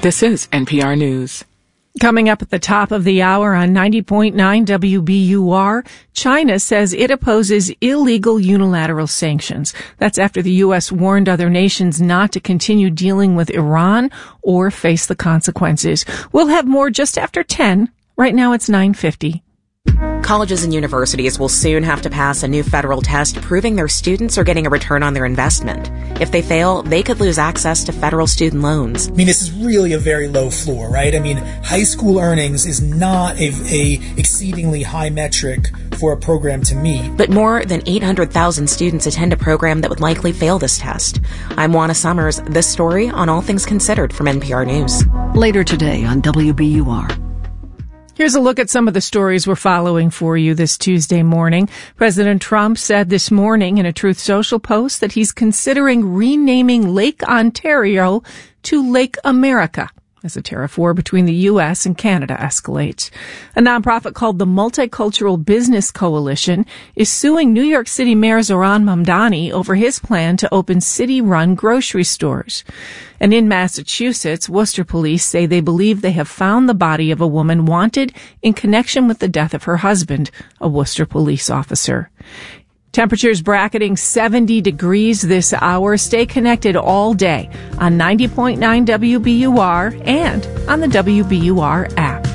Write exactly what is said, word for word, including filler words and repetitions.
This is N P R News. Coming up at the top of the hour on ninety point nine W B U R, China says it opposes illegal unilateral sanctions. That's after the U S warned other nations not to continue dealing with Iran or face the consequences. We'll have more just after ten. Right now it's nine fifty. Colleges and universities will soon have to pass a new federal test proving their students are getting a return on their investment. If they fail, they could lose access to federal student loans. I mean, this is really a very low floor, right? I mean, high school earnings is not a, a exceedingly high metric for a program to meet. But more than eight hundred thousand students attend a program that would likely fail this test. I'm Juana Summers. This story on All Things Considered from N P R News. Later today on W B U R. Here's a look at some of the stories we're following for you this Tuesday morning. President Trump said this morning in a Truth Social post that he's considering renaming Lake Ontario to Lake America as a tariff war between the U S and Canada escalates. A nonprofit called the Multicultural Business Coalition is suing New York City Mayor Zohran Mamdani over his plan to open city-run grocery stores. And in Massachusetts, Worcester police say they believe they have found the body of a woman wanted in connection with the death of her husband, a Worcester police officer. Temperatures bracketing seventy degrees this hour. Stay connected all day on ninety point nine W B U R and on the W B U R app.